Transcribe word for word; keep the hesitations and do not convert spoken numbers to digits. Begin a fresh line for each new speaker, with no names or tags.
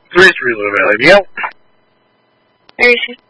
Three three Louisville. Anything else?
Where is she?